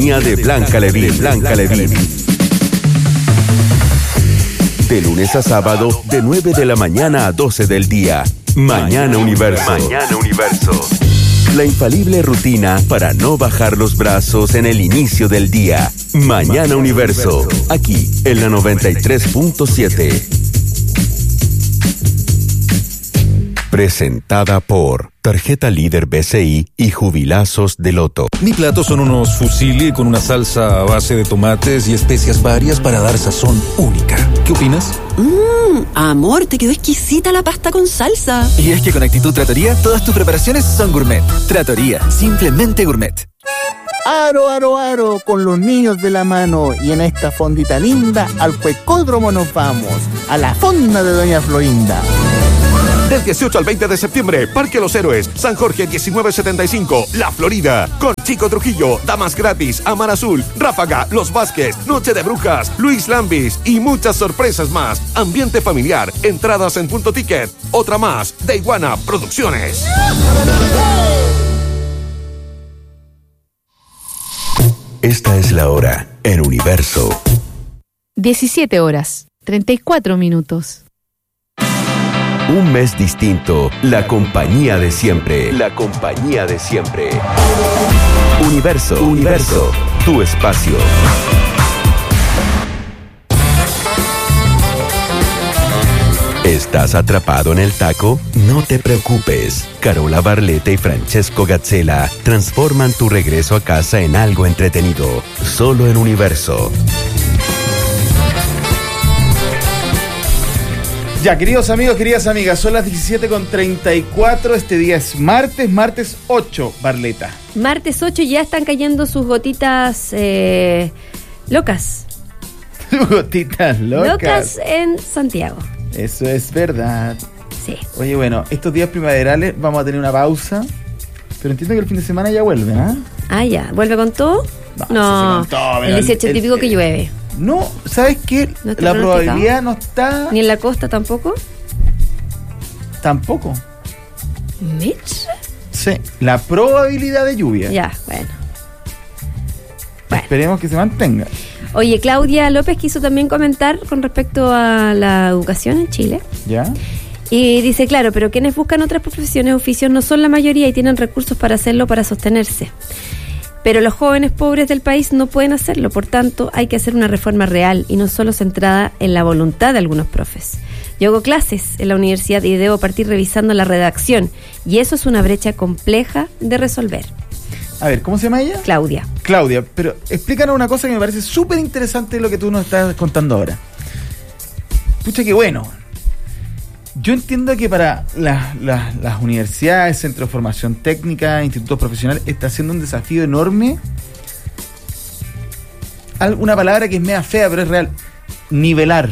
compañía de Blanca Levín. De lunes a sábado, de 9 de la mañana a 12 del día. Mañana Universo. La infalible rutina para no bajar los brazos en el inicio del día. Mañana Universo. Aquí, en la 93.7. Presentada por Tarjeta Líder BCI y Jubilazos de Loto. Mi plato son unos fusilli con una salsa a base de tomates y especias varias para dar sazón única. ¿Qué opinas? Amor, te quedó exquisita la pasta con salsa. Y es que con Actitud Trattoria, todas tus preparaciones son gourmet. Trattoria, simplemente gourmet. Aro, con los niños de la mano. Y en esta fondita linda, al Cuecódromo nos vamos. A la fonda de Doña Florinda. Del 18 al 20 de septiembre, Parque Los Héroes, San Jorge 1975, La Florida. Con Chico Trujillo, Damas Gratis, Amar Azul, Ráfaga, Los Vázquez, Noche de Brujas, Luis Lambis y muchas sorpresas más. Ambiente familiar, entradas en Punto Ticket. Otra más, de Iguana Producciones. Esta es la hora en Universo. 17 horas, 34 minutos. Un mes distinto, la compañía de siempre. Universo, tu espacio. ¿Estás atrapado en el taco? No te preocupes. Carola Barleta y Francesco Gazzella transforman tu regreso a casa en algo entretenido. Solo en Universo. Ya, queridos amigos, queridas amigas, son las 17:34. Este día es martes 8, Barleta. Martes 8, ya están cayendo sus gotitas locas. Gotitas locas. Locas en Santiago. Eso es verdad. Sí. Oye, bueno, estos días primaverales vamos a tener una pausa, pero entiendo que el fin de semana ya vuelven, ¿ah? Ah, ya. ¿Vuelve con todo? No, con todo, el 18 típico que llueve. No, ¿sabes qué? ¿No está la probabilidad no está... ¿Ni en la costa tampoco? Tampoco. ¿Mitch? Sí, la probabilidad de lluvia. Ya, bueno. Esperemos que se mantenga. Oye, Claudia López quiso también comentar con respecto a la educación en Chile. ¿Ya? Y dice, claro, pero quienes buscan otras profesiones, oficios, no son la mayoría y tienen recursos para hacerlo, para sostenerse. Pero los jóvenes pobres del país no pueden hacerlo, por tanto, hay que hacer una reforma real y no solo centrada en la voluntad de algunos profes. Yo hago clases en la universidad y debo partir revisando la redacción, y eso es una brecha compleja de resolver. A ver, ¿cómo se llama ella? Claudia, pero explícanos una cosa que me parece súper interesante de lo que tú nos estás contando ahora. Pucha, qué bueno. Yo entiendo que para las universidades, centros de formación técnica, institutos profesionales, está siendo un desafío enorme. Una palabra que es media fea, pero es real. Nivelar.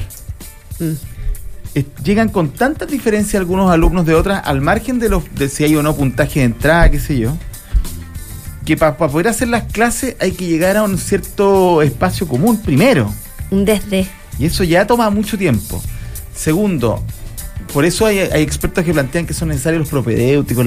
Llegan con tantas diferencias algunos alumnos de otras, al margen de si hay o no puntaje de entrada, qué sé yo, que para poder hacer las clases hay que llegar a un cierto espacio común primero. Un desde. Y eso ya toma mucho tiempo. Segundo, por eso hay expertos que plantean que son necesarios los propedéuticos.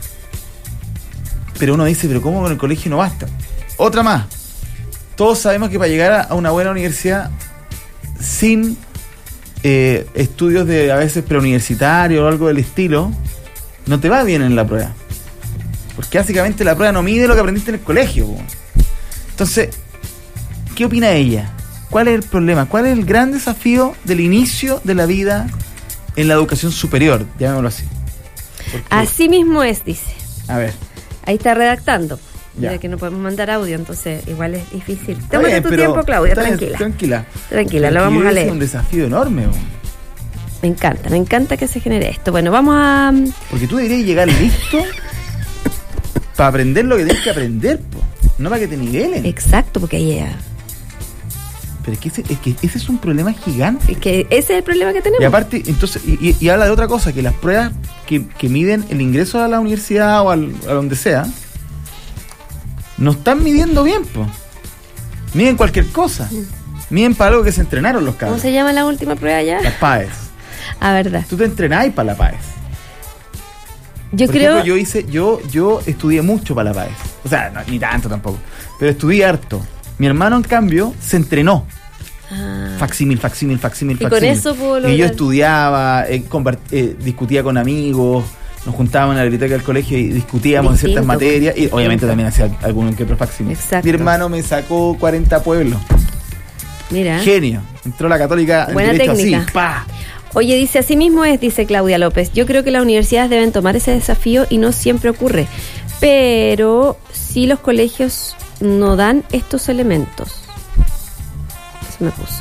Pero uno dice, ¿pero cómo con el colegio no basta? Otra más. Todos sabemos que para llegar a una buena universidad sin estudios de a veces preuniversitarios o algo del estilo, no te va bien en la prueba. Porque básicamente la prueba no mide lo que aprendiste en el colegio. Entonces, ¿qué opina ella? ¿Cuál es el problema? ¿Cuál es el gran desafío del inicio de la vida en la educación superior? Llamémoslo así. Así mismo es, dice. A ver. Ahí está redactando. Ya que no podemos mandar audio, entonces igual es difícil. Tómate tu tiempo, Claudia, tranquila. Tranquila, lo vamos a leer. Es un desafío enorme. Me encanta que se genere esto. Bueno, vamos a... Porque tú deberías llegar listo para aprender lo que tienes que aprender, no para que te nivelen. Exacto, porque ahí ya... Pero es que ese es un problema gigante. Es que ese es el problema que tenemos. Y aparte, entonces, y habla de otra cosa, que las pruebas que miden el ingreso a la universidad o a donde sea, no están midiendo bien, miden cualquier cosa. Miden para algo que se entrenaron los cabros. ¿Cómo se llama la última prueba ya? Las PAES. Ah, verdad. Tú te entrenáis para la PAES. Por ejemplo, yo estudié mucho para la PAES. O sea, no, ni tanto tampoco. Pero estudié harto. Mi hermano, en cambio, se entrenó. Facsímil. Y con eso pudo lograr. Y yo estudiaba, discutía con amigos, nos juntábamos en la biblioteca del colegio y discutíamos en ciertas materias. Y obviamente también hacía algún que otro facsímil. Exacto. Mi hermano me sacó 40 pueblos. Mira. Genio. Entró a la Católica en buena derecho técnica. así. ¡Pah! Oye, dice, así mismo es, dice Claudia López. Yo creo que las universidades deben tomar ese desafío y no siempre ocurre. Pero sí los colegios no dan estos elementos. Eso me puso.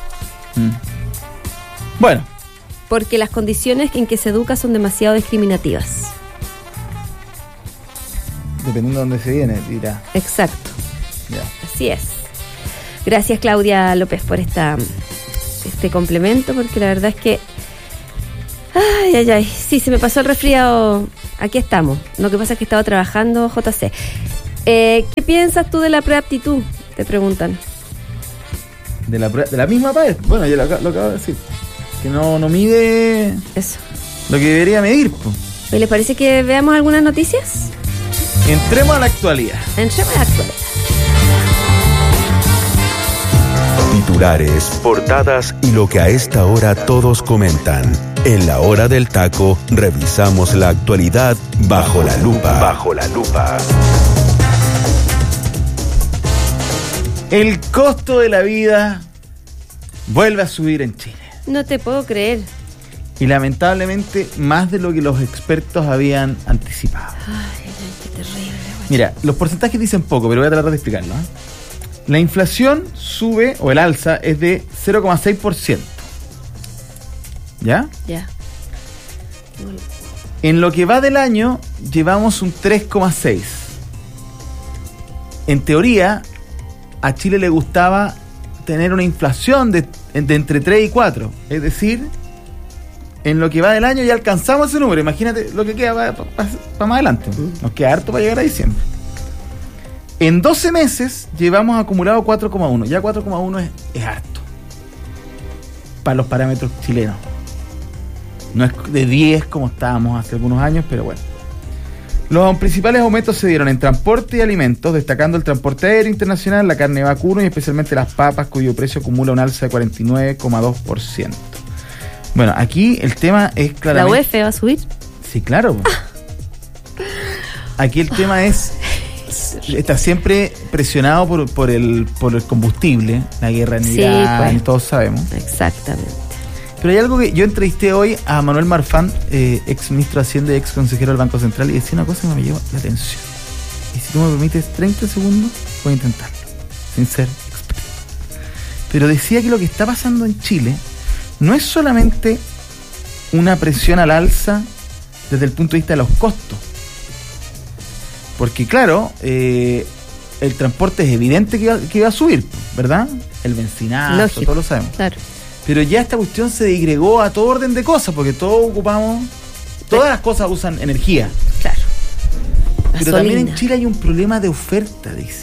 Bueno. Porque las condiciones en que se educa son demasiado discriminativas. Dependiendo de dónde se viene, dirá. Exacto. Ya. Así es. Gracias, Claudia López, por este complemento, porque la verdad es que... Ay. Sí, se me pasó el resfriado. Aquí estamos. Lo que pasa es que estaba trabajando, JC. ¿Qué piensas tú de la preaptitud? Te preguntan. De la misma PAES. Bueno, yo lo acabo de decir. Que no mide eso, lo que debería medir. Po. ¿Les parece que veamos algunas noticias? Entremos a la actualidad. Titulares, portadas y lo que a esta hora todos comentan. En la hora del taco, revisamos la actualidad bajo la lupa. El costo de la vida vuelve a subir en Chile. No te puedo creer. Y lamentablemente más de lo que los expertos habían anticipado. Ay, qué terrible. Mira, los porcentajes dicen poco, pero voy a tratar de explicarlo. La inflación sube, o el alza, es de 0,6%. ¿Ya? Ya. En lo que va del año, llevamos un 3,6%. En teoría, a Chile le gustaba tener una inflación de entre 3 y 4. Es decir, en lo que va del año ya alcanzamos ese número. Imagínate lo que queda para más adelante. Nos queda harto para llegar a diciembre. En 12 meses llevamos acumulado 4,1. Ya 4,1 es harto para los parámetros chilenos. No es de 10 como estábamos hace algunos años, pero bueno. Los principales aumentos se dieron en transporte y alimentos, destacando el transporte aéreo internacional, la carne vacuno y especialmente las papas, cuyo precio acumula un alza de 49,2%. Bueno, aquí el tema es claramente... ¿La UEF va a subir? Sí, claro. Aquí el tema es... Está siempre presionado por el combustible, la guerra en Irán, pues, todos sabemos. Exactamente. Pero hay algo que yo entrevisté hoy a Manuel Marfán, ex ministro de Hacienda y ex consejero del Banco Central, y decía una cosa que me lleva la atención. Y si tú me permites 30 segundos, voy a intentarlo, sin ser experto. Pero decía que lo que está pasando en Chile no es solamente una presión al alza desde el punto de vista de los costos. Porque claro, el transporte es evidente que iba a subir, ¿verdad? El benzinazo, lógico, todos lo sabemos. Claro. Pero ya esta cuestión se digregó a todo orden de cosas, porque todas las cosas usan energía. Claro. Pero también en Chile hay un problema de oferta, dice.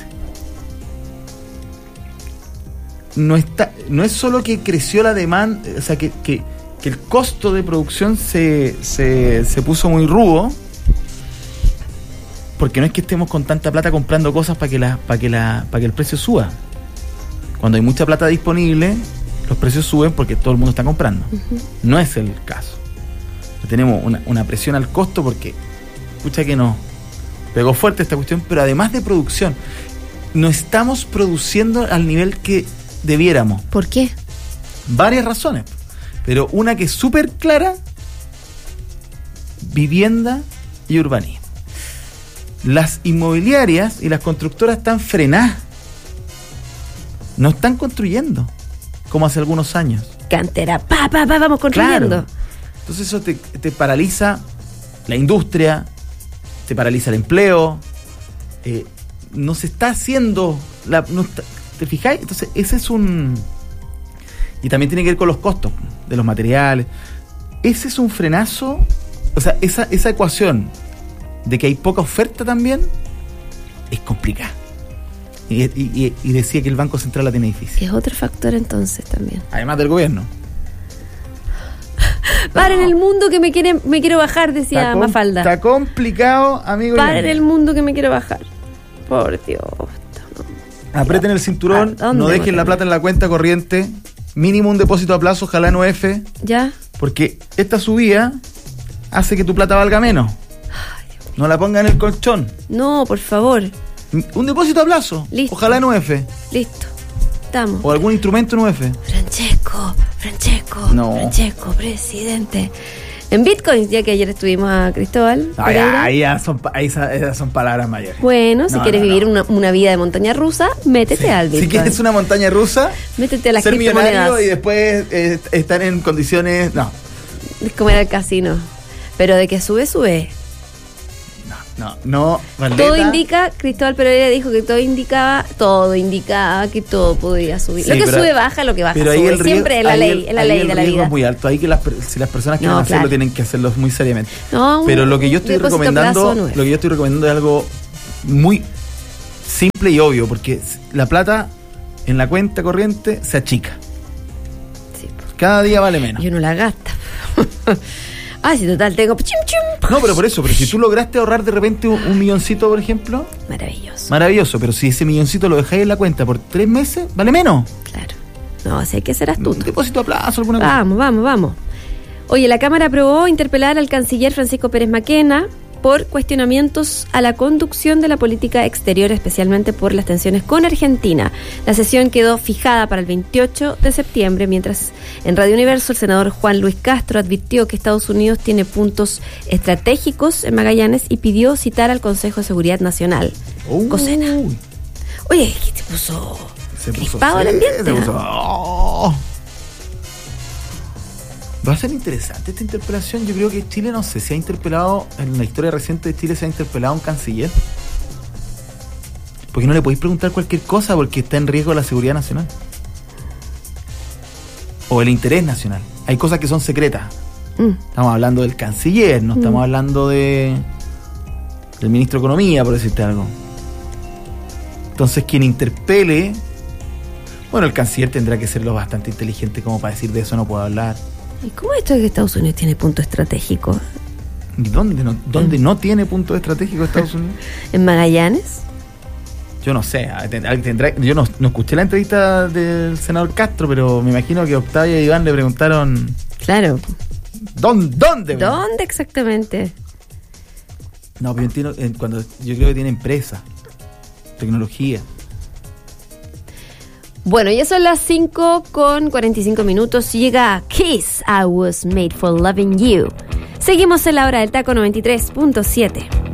No es solo que creció la demanda, o sea, que el costo de producción se puso muy rudo, porque no es que estemos con tanta plata comprando cosas para que el precio suba. Cuando hay mucha plata disponible, los precios suben porque todo el mundo está comprando. Uh-huh. No es el caso. Tenemos una presión al costo porque, escucha que nos pegó fuerte esta cuestión, pero además de producción, no estamos produciendo al nivel que debiéramos. ¿Por qué? Varias razones, pero una que es súper clara: vivienda y urbanismo. Las inmobiliarias y las constructoras están frenadas. No están construyendo como hace algunos años. Cantera, vamos construyendo. Claro. Entonces eso te paraliza la industria, te paraliza el empleo, no se está haciendo, ¿te fijáis? Entonces ese es y también tiene que ver con los costos de los materiales. Ese es un frenazo, o sea, esa ecuación de que hay poca oferta también es complicada. Y decía que el Banco Central la tiene difícil. Es otro factor entonces también. Además del gobierno. Paren el mundo que me quiero bajar, decía Mafalda. Está complicado, amigo. Paren el mundo que me quiero bajar. Por Dios. Aprieten el cinturón, ¿A dónde no dejen la plata en la cuenta corriente, mínimo un depósito a plazo, ojalá en UF, ¿Ya? porque esta subida hace que tu plata valga menos. No la ponga en el colchón. No, por favor. Un depósito a plazo, Listo. ojalá en UF, Listo. Estamos. o algún instrumento en UF. Francesco, No. Francesco, presidente. En Bitcoin, ya que ayer estuvimos a Cristóbal. Pereira. Esas son palabras mayores. Bueno, si quieres vivir una vida de montaña rusa, métete al Bitcoin. Si quieres una montaña rusa, métete a las ser millonario criptomonedas. y después estar en condiciones... No, Es como ir al casino. Pero de que sube. no. Valdeta, Todo indica, Cristóbal Pereira dijo que todo indicaba que todo podía subir. Sí, lo que pero- sube baja, lo que baja pero ahí sube. el riesgo- Siempre es la ahí ley, el- es la ahí ley el de la riesgo vida. es muy alto. Ahí que si las personas quieren No, hacerlo, claro. tienen que hacerlo muy seriamente. No, Pero lo que yo estoy depósito a recomendando, plazo no es. lo que yo estoy recomendando es algo muy simple y obvio, porque la plata en la cuenta corriente se achica. Sí, pues. Cada día vale menos. Y uno la gasta. Si total tengo. No, pero por eso, pero si tú lograste ahorrar de repente un milloncito, por ejemplo, Maravilloso. maravilloso, pero si ese milloncito lo dejáis en la cuenta por 3 meses, vale menos. Claro. No, si hay que ser Un astuto. depósito a plazo, alguna cosa. Vamos. Oye, la Cámara aprobó interpelar al canciller Francisco Pérez Maquena por cuestionamientos a la conducción de la política exterior, especialmente por las tensiones con Argentina. La sesión quedó fijada para el 28 de septiembre, mientras en Radio Universo el senador Juan Luis Castro advirtió que Estados Unidos tiene puntos estratégicos en Magallanes y pidió citar al Consejo de Seguridad Nacional. Cosena. Oye, ¿qué te puso? Se puso crispado el ambiente, se ¿no? puso- ¡Oh! Va a ser interesante esta interpelación. Yo creo que Chile, no sé si ha interpelado, en la historia reciente de Chile se ha interpelado a un canciller. Porque no le podéis preguntar cualquier cosa porque está en riesgo la seguridad nacional. O el interés nacional. Hay cosas que son secretas. Estamos hablando del canciller, no estamos hablando del ministro de Economía, por decirte algo. Entonces, quien interpele... Bueno, el canciller tendrá que ser lo bastante inteligente como para decir de eso no puedo hablar. ¿Y cómo es esto de que Estados Unidos tiene punto estratégico? ¿Y dónde no tiene punto estratégico Estados Unidos? ¿En Magallanes? Yo no sé. Yo no escuché la entrevista del senador Castro, pero me imagino que Octavia y Iván le preguntaron... Claro. ¿Dónde? ¿Dónde exactamente? No, pero yo creo que tiene empresa, tecnología. Bueno, ya son las 5:45. Llega Kiss, I Was Made for Loving You. Seguimos en la hora del taco 93.7.